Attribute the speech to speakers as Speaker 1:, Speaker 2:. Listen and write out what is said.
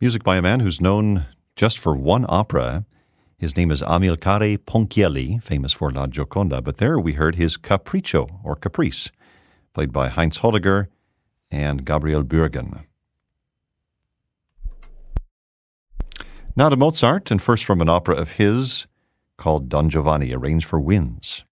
Speaker 1: Music by a man who's known just for one opera. His name is Amilcare Ponchielli, famous for La Gioconda, but there we heard his Capriccio, or Caprice, played by Heinz Holliger and Gabriel Bürgen. Now to Mozart, and first from an opera of his called Don Giovanni, arranged for winds.